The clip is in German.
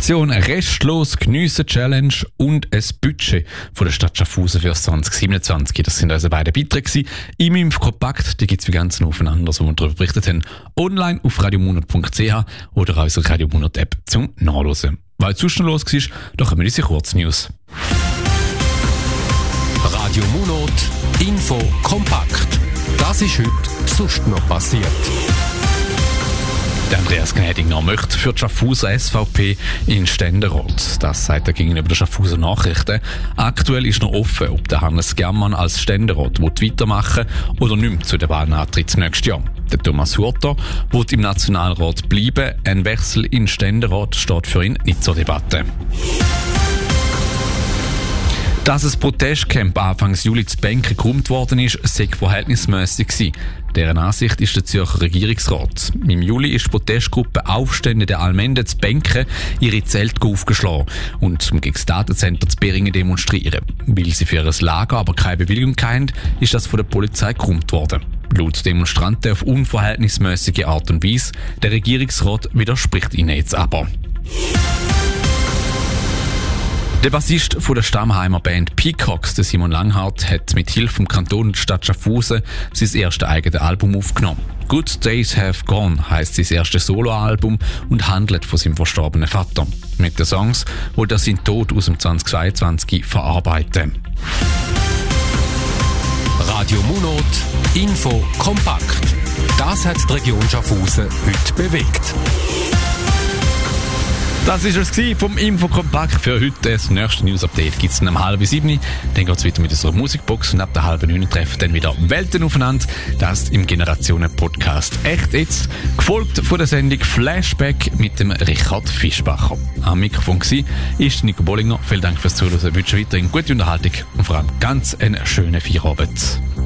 Aktion Restlos Geniessen Challenge und ein Budget von der Stadt Schaffhausen für 2027. Das sind unsere beiden Beiträge im Impfkompakt. Die gibt es wie ganz aufeinander, so wir darüber berichtet haben. Online auf radiomonat.ch oder auch unsere Radio Monat App zum Nachlesen. Weil es sonst noch los war, da kommen wir unsere Kurznews. Radio Monat Info kompakt. Das ist heute sonst noch passiert. Der Andreas Gnädinger möchte für die Schaffhauser SVP in Ständerat. Das sagt er gegenüber den Schaffhauser Nachrichten. Aktuell ist noch offen, ob der Hannes Germann als Ständerat weitermachen oder nicht mehr zu der Wahl antritt nächstes Jahr. Der Thomas Hurter wird im Nationalrat bleiben. Ein Wechsel in Ständerat steht für ihn nicht zur Debatte. Dass ein Protestcamp Anfang Juli zu Benken geräumt worden ist, sei verhältnismässig gewesen. Deren Ansicht ist der Zürcher Regierungsrat. Im Juli ist die Protestgruppe Aufstände der Allmende zu Benken ihre Zelte aufgeschlagen und gegen das Datencenter zu Beringen demonstrieren. Weil sie für ihr Lager aber keine Bewilligung hatten, ist das von der Polizei geräumt worden. Laut Demonstranten auf unverhältnismäßige Art und Weise. Der Regierungsrat widerspricht ihnen jetzt aber. Der Bassist von der Stammheimer Band Peacocks, der Simon Langhardt, hat mit Hilfe vom Kanton und der Stadt Schaffhausen sein erstes eigenes Album aufgenommen. Good Days Have Gone heisst sein erstes Soloalbum und handelt von seinem verstorbenen Vater. Mit den Songs will er seinen Tod aus dem 2022 verarbeiten. Radio Monat Info kompakt. Das hat die Region Schaffhausen heute bewegt. Das war es vom Infokompakt für heute. Das nächste News-Update gibt es um 6:30. Dann geht es weiter mit unserer Musikbox und ab der 8:30 treffen dann wieder Welten aufeinander. Das im Generationen-Podcast «Echt jetzt», gefolgt von der Sendung «Flashback» mit dem Richard Fischbacher. Am Mikrofon war Nico Bollinger. Vielen Dank fürs Zuhören. Ich wünsche weiterhin gute Unterhaltung und vor allem ganz einen schönen Feierabend.